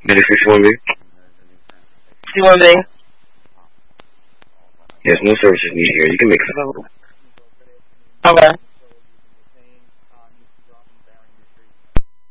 Ministry 41B? C1B? Yes, no services needed here. You can make it available. Okay.